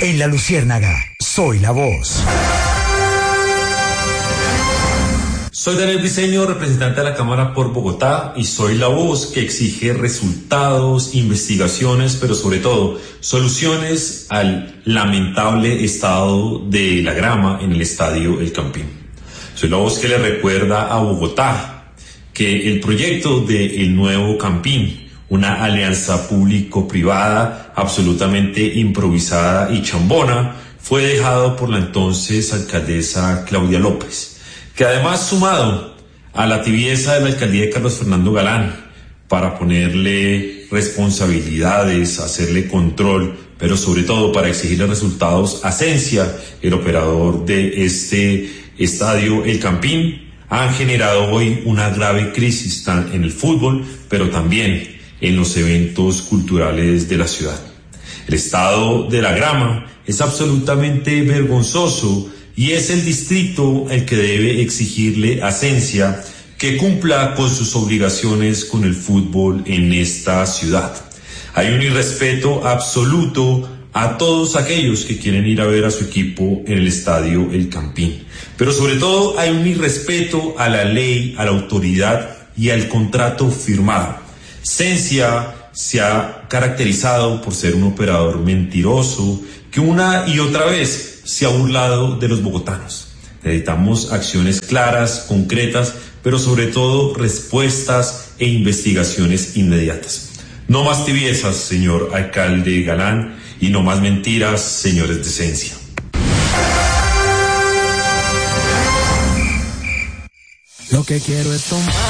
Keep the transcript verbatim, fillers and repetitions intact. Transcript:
En La Luciérnaga, soy la voz. Soy Daniel Briceño, representante de la Cámara por Bogotá, y soy la voz que exige resultados, investigaciones, pero sobre todo soluciones al lamentable estado de la grama en el estadio El Campín. Soy la voz que le recuerda a Bogotá que el proyecto del nuevo Campín, una alianza público-privada absolutamente improvisada y chambona, fue dejado por la entonces alcaldesa Claudia López, que además, sumado a la tibieza de la alcaldía de Carlos Fernando Galán para ponerle responsabilidades, hacerle control, pero sobre todo para exigirle resultados a Sensia, el operador de este estadio El Campín, han generado hoy una grave crisis tan en el fútbol, pero también en los eventos culturales de la ciudad. El estado de la grama es absolutamente vergonzoso y es el distrito el que debe exigirle a Sensia que cumpla con sus obligaciones con el fútbol en esta ciudad. Hay un irrespeto absoluto a todos aquellos que quieren ir a ver a su equipo en el estadio El Campín. Pero sobre todo hay un irrespeto a la ley, a la autoridad y al contrato firmado. Sensia se ha caracterizado por ser un operador mentiroso que una y otra vez se ha burlado de los bogotanos. Necesitamos acciones claras, concretas, pero sobre todo respuestas e investigaciones inmediatas. No más tibiezas, señor alcalde Galán, y no más mentiras, señores de Sensia. Lo que quiero es tomar.